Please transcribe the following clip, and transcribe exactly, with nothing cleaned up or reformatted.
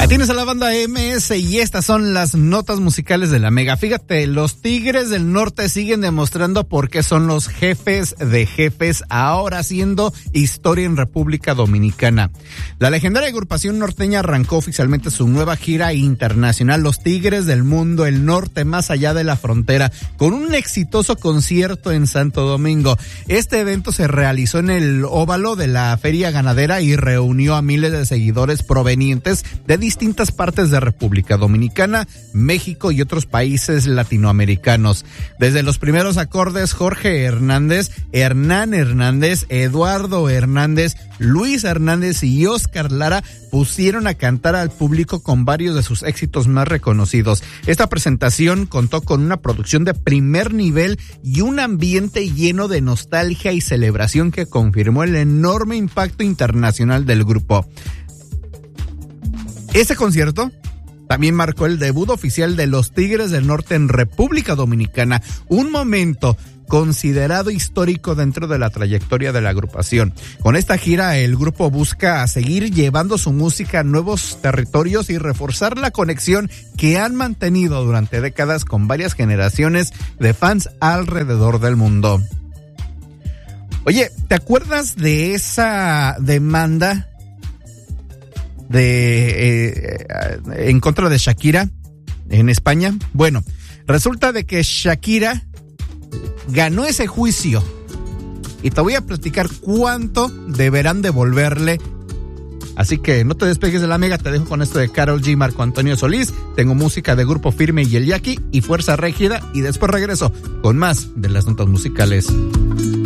Tienes a la banda M S y estas son las notas musicales de la Mega. Fíjate, los Tigres del Norte siguen demostrando por qué son los jefes de jefes, ahora haciendo historia en República Dominicana. La legendaria agrupación norteña arrancó oficialmente su nueva gira internacional, Los Tigres del Mundo, el norte más allá de la frontera, con un exitoso concierto en Santo Domingo. Este evento se realizó en el óvalo de la Feria Ganadera y reunió a miles de seguidores provenientes de distintas partes de República Dominicana, México y otros países latinoamericanos. Desde los primeros acordes, Jorge Hernández, Hernán Hernández, Eduardo Hernández, Luis Hernández y Oscar Lara pusieron a cantar al público con varios de sus éxitos más reconocidos. Esta presentación contó con una producción de primer nivel y un ambiente lleno de nostalgia y celebración que confirmó el enorme impacto internacional del grupo. Este concierto también marcó el debut oficial de los Tigres del Norte en República Dominicana, un momento considerado histórico dentro de la trayectoria de la agrupación. Con esta gira, el grupo busca seguir llevando su música a nuevos territorios y reforzar la conexión que han mantenido durante décadas con varias generaciones de fans alrededor del mundo. Oye, ¿te acuerdas de esa demanda de eh, en contra de Shakira en España? Bueno, resulta de que Shakira ganó ese juicio y te voy a platicar cuánto deberán devolverle. Así que no te despegues de la Mega, te dejo con esto de Karol G, Marco Antonio Solís. Tengo música de Grupo Firme y El Yaqui y Fuerza Régida, y después regreso con más de las notas musicales.